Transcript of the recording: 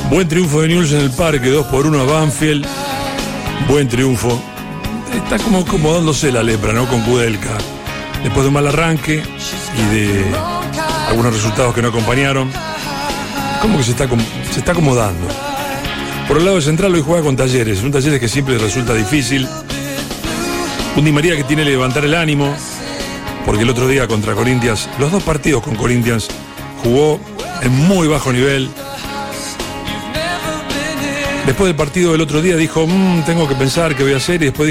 Buen triunfo de Newell's en el parque, 2-1 a Banfield. Buen triunfo. Está como acomodándose la lepra, ¿no? Con Kudelka. Después de un mal arranque y de algunos resultados que no acompañaron. Como que se está acomodando. Por el lado de Central hoy juega con Talleres. Un Talleres que siempre resulta difícil. Un Di María que tiene que levantar el ánimo. Porque el otro día contra Corinthians, los dos partidos con Corinthians, jugó en muy bajo nivel. Después del partido del otro día dijo, tengo que pensar qué voy a hacer, y después